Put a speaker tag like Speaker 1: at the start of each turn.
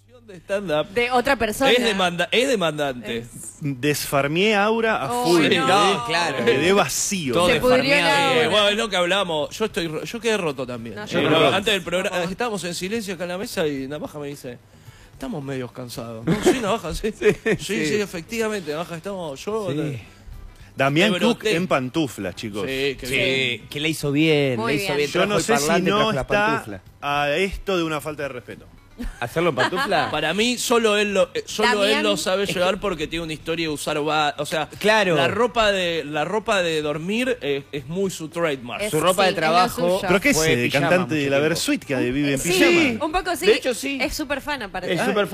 Speaker 1: De stand-up
Speaker 2: de otra persona.
Speaker 1: es demandante.
Speaker 3: Desfarmié Aura a full.
Speaker 2: no.
Speaker 4: No, claro.
Speaker 3: Quedé vacío.
Speaker 4: Todo
Speaker 2: Se pudrió
Speaker 4: desfarmeado.
Speaker 2: la-
Speaker 1: Bueno, es lo que hablamos. Yo quedé roto también.
Speaker 2: No,
Speaker 3: yo
Speaker 1: No,
Speaker 3: roto.
Speaker 1: antes del programa estábamos en silencio acá en la mesa y Navaja me dice: estamos medios cansados. No, sí, Navaja, sí. Sí, efectivamente, Navaja, estamos.
Speaker 3: Damián
Speaker 1: Me
Speaker 3: Cook
Speaker 1: broté.
Speaker 3: en pantuflas, chicos.
Speaker 1: Sí, qué bien.
Speaker 4: Sí, que le hizo bien,
Speaker 2: Muy
Speaker 4: le hizo
Speaker 2: bien.
Speaker 4: bien.
Speaker 3: Yo
Speaker 4: Trajo
Speaker 3: no
Speaker 4: el
Speaker 3: sé si
Speaker 4: parlante,
Speaker 3: no
Speaker 4: trajo la
Speaker 3: está
Speaker 4: pantufla.
Speaker 3: a esto de una falta de respeto.
Speaker 4: ¿Hacerlo en pantufla?
Speaker 1: Para mí, solo él
Speaker 2: Damián-
Speaker 1: lo sabe llevar porque tiene una historia de usar. O sea,
Speaker 4: Claro.
Speaker 1: la ropa de dormir es muy su trademark.
Speaker 2: Es-
Speaker 4: Su ropa
Speaker 2: sí,
Speaker 4: de trabajo.
Speaker 2: es lo suyo.
Speaker 3: ¿Pero qué es
Speaker 4: Fue
Speaker 3: de
Speaker 4: pijama
Speaker 3: cantante de
Speaker 4: mucho
Speaker 3: la
Speaker 4: tiempo.
Speaker 3: Versuit que vive en
Speaker 2: Sí,
Speaker 3: pijama?
Speaker 2: un poco sí.
Speaker 4: De hecho, sí.
Speaker 2: Es súper fan aparte.
Speaker 4: Es súper